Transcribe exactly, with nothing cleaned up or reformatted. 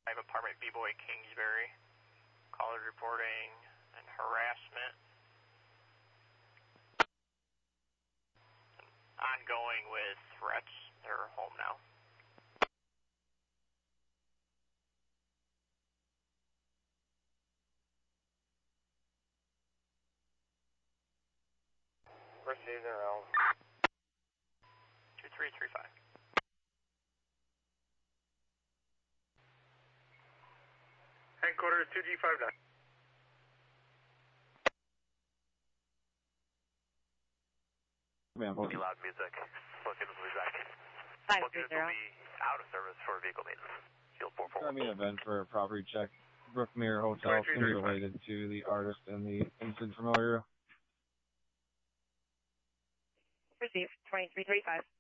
I have apartment B-Boy Kingsbury. Caller reporting and harassment. Ongoing with threats. They're home now. Received around. two three three five. Headquarters two G five nine. Man, Be loud music. Located will be back. Five Located three zero. will be out of service for vehicle maintenance. Field four four Got one. me an event for a property check. Brookmere Hotel, seems related to the artist and the incident from earlier. Received twenty-three thirty-five.